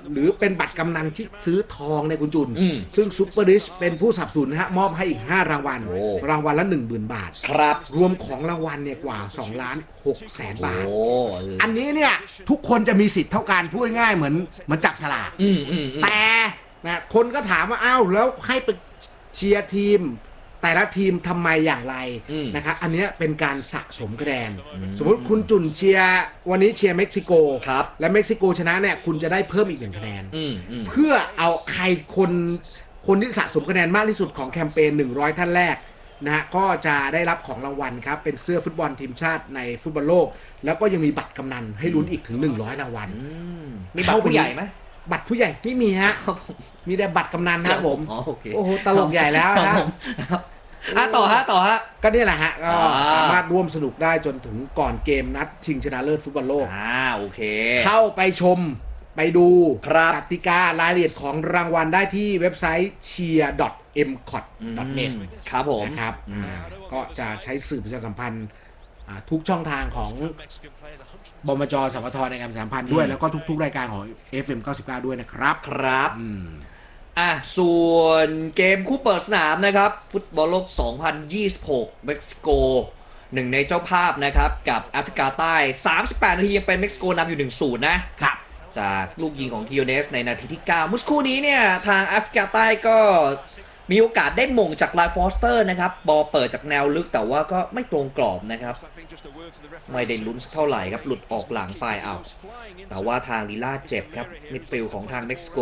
หรือเป็นบัตรกำนันที่ซื้อทองในคุณจุนซึ่งซูเปอร์ริชเป็นผู้สนับสนุนนะฮะมอบให้อีก5รางวัลรางวัลละ 10,000 บาทครับรวมของรางวัลเนี่ยกว่า2,600,000 บาทอันนี้เนี่ยทุกคนจะมีสิทธิ์เท่ากันพูดง่ายๆเหมือนจับฉลากแต่นะคนก็ถามว่าอ้าวแล้วให้ไปเชียร์ทีมแต่ละทีมทำไมอย่างไรนะครับอันนี้เป็นการสะสมคะแนนสมมติคุณจุนเชียร์วันนี้เชียร์เม็กซิโกและเม็กซิโกชนะเนี่ยคุณจะได้เพิ่มอีก1คะแนนเพื่อเอาใครคนที่สะสมคะแนนมากที่สุดของแคมเปญ100ท่านแรกนะฮะก็จะได้รับของรางวัลครับเป็นเสื้อฟุตบอลทีมชาติในฟุตบอลโลกแล้วก็ยังมีบัตรกำนันให้ลุ้นอีกถึง100รางวัลมีบัตรผู้ใหญ่ไหมบัตรผู้ใหญ่ไม่มีฮะมีแต่บัตรกำนันครับผมโอ้โหตลกใหญ่แล้วครับต่อฮะก็นี่แหละฮะก็สามารถร่วมสนุกได้จนถึงก่อนเกมนัดชิงชนะเลิศฟุตบอลโลกโอเคเข้าไปชมไปดูกติการายละเอียดของรางวัลได้ที่เว็บไซต์ cheer.mcot.net ครับผมนะครับก็จะใช้สื่อประชาสัมพันธ์ทุกช่องทางของบมจ.สพท.ในการประชาสัมพันธ์ด้วยแล้วก็ทุกๆรายการของ FM 99ด้วยนะครับส่วนเกมคู่เปิดสนามนะครับฟุตบอลโลก2026เม็กซิโกหนึ่งในเจ้าภาพนะครับกับแอฟริกาใต้38นาทียังเป็นเม็กซิโกนำอยู่ 1-0 นะครับจากลูกยิงของคิโอเนสในนาทีที่9เมื่อสักครู่นี้เนี่ยทางแอฟริกาใต้ก็มีโอกาสได้มงจากไลฟ์ฟอสเตอร์นะครับบอลเปิดจากแนวลึกแต่ว่าก็ไม่ตรงกรอบนะครับไม่ได้ลุ้นเท่าไหร่ครับหลุดออกหลังไปแต่ว่าทางลีล่าเจ็บครับมิดฟิลด์ของทางเม็กซิโก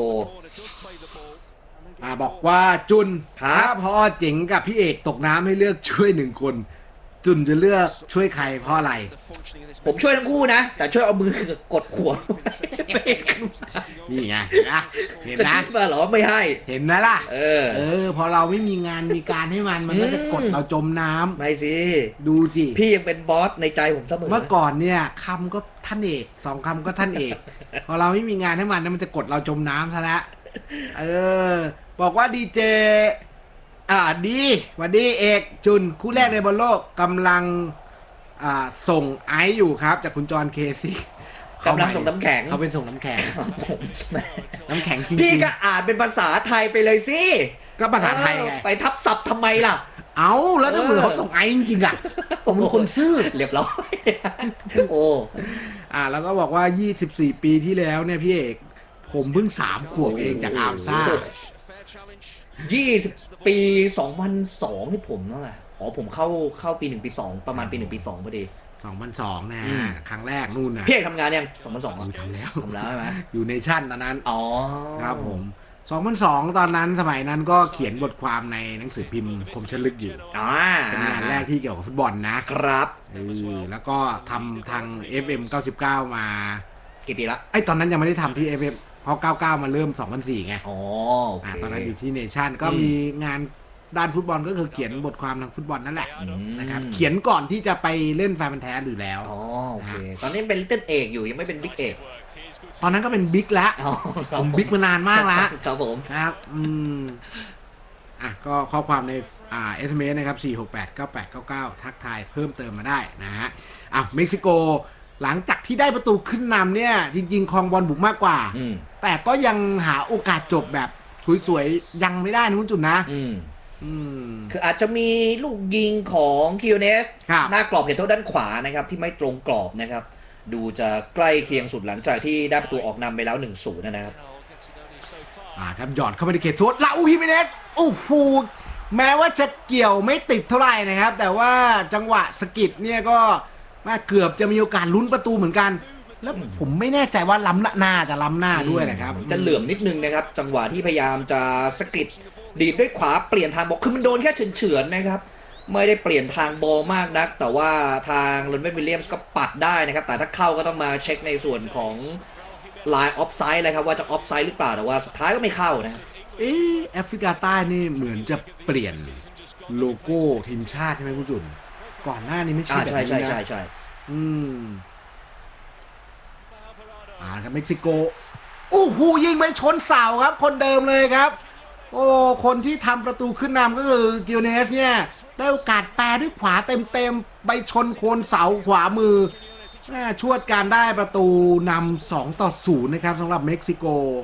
บอกว่าจุนถ้าพ่อเจ๋งกับพี่เอกตกน้ำให้เลือกช่วย1คนจุนจะเลือกช่วยใครเพราะอะไรผมช่วยทั้งคู่นะแต่ช่วยเอามือกดขวดนี่ไงเห็นนะจะคิดมาหรอไม่ให้เห็นนะล่ะพอเราไม่มีงานมีการให้มันก็จะกดเราจมน้ำไม่สิดูสิพี่ยังเป็นบอสในใจผมเสมอเมื่อก่อนเนี่ยคำก็ท่านเอก2คำก็ท่านเอกพอเราไม่มีงานให้มันจะกดเราจมน้ำซะแล้วบอกว่าดีเจดีวันดีเอกจุนคู่แรกในบอลโลกกำลังส่งไอซ์อยู่ครับจากคุณจอห์นเคซีกำลังส่งน้ำแข็งเขาเป็นส่งน้ำแข็งน้ำแข็งจริงๆพี่ก็อ่านเป็นภาษาไทยไปเลยสิก็ภาษาไทยไงไปทับศัพท์ทำไมล่ะแล้วถ้าเขาส่งไอซ์จริงๆผมเป็นคนซื่อเรียบร้อยแล้วก็บอกว่า24ปีที่แล้วเนี่ยพี่เอกผมเพิ่ง3 ขวบเองจากอาร์มซ่า 20 ปี 2002ที่ผมนั่นแหละผมเข้าปี1ปี2ประมาณปี1ปี2พอดี 2002นะครั้งแรกนู่นนะพี่เอกทำงานยัง2002 ทำแล้วใช่ไหมอยู่ในชั้นตอนนั้นครับผม2002ตอนนั้นสมัยนั้นก็เขียนบทความในหนังสือพิมพ์คมชลึกอยู่เป็นงานแรกที่เกี่ยวกับฟุตบอลนะครับแล้วก็ทำทาง FM 99มากี่ปีละตอนนั้นยังไม่ได้ทำที่ FMเพราะ99มาเริ่ม2004ไงตอนนั้นอยู่ที่เนชั่นก็มีงานด้านฟุตบอลก็คือเขียนบทความทางฟุตบอลนั่นแหละนะครับเขียนก่อนที่จะไปเล่นแฟนพันธุ์แท้อยู่แล้วโอเคตอนนี้เป็นลิตเติ้ลเอกอยู่ยังไม่เป็นบิ๊กเอกตอนนั้นก็เป็นบิ๊กแล้วผมบิ๊กมานานมากแล้วครับผมครับก็ข้อความในSMS นะครับ4689899ทักทายเพิ่มเติมมาได้นะฮะเม็กซิโกหลังจากที่ได้ประตูขึ้นนำเนี่ยจริงๆครองบอลบุกมากกว่าแต่ก็ยังหาโอกาสจบแบบสวยๆยังไม่ได้นะคุณจุนนะคืออาจจะมีลูกยิงของคิวเนสหน้ากรอบเขตโทษด้านขวานะครับที่ไม่ตรงกรอบนะครับดูจะใกล้เคียงสุดหลังจากที่ได้ประตูออกนำไปแล้ว 1-0 นะครับครับหยอดเข้าไปในเขตโทษลาอูฮิเมเนสโอ้โหแม้ว่าจะเกี่ยวไม่ติดเท่าไหร่นะครับแต่ว่าจังหวะสกิดเนี่ยก็เกือบจะมีโอกาสลุ้นประตูเหมือนกันแล้วผมไม่แน่ใจว่าล้ำหน้าด้วยนะครับจะเหลื่อมนิดนึงนะครับจังหวะที่พยายามจะสกิดดีดด้วยขวาเปลี่ยนทางบอลคือมันโดนแค่เฉือนๆนะครับไม่ได้เปลี่ยนทางบอลมากนักแต่ว่าทางโรนเวนวิลเลียมส์ก็ปัดได้นะครับแต่ถ้าเข้าก็ต้องมาเช็คในส่วนของไลน์ออฟไซด์เลยครับว่าจะออฟไซด์หรือเปล่าแต่ว่าสุดท้ายก็ไม่เข้านะครับแอฟริกาใต้นี่เหมือนจะเปลี่ยนโลโก้ทีมชาติใช่ไหมคุณจุนก่อนหน้านี้ไม่ใช่แบบนี้นะใช่ครับเม็กซิโกโอ้โหยิงไปชนเสาครับคนเดิมเลยครับคนที่ทำประตูขึ้นนำก็คือกิโอเนสเนี่ยได้โอกาสแปรด้วยขวาเต็มไปชนโคนเสาขวามือชวดการได้ประตูนำ2-0นะครับสำหรับเม็กซิโก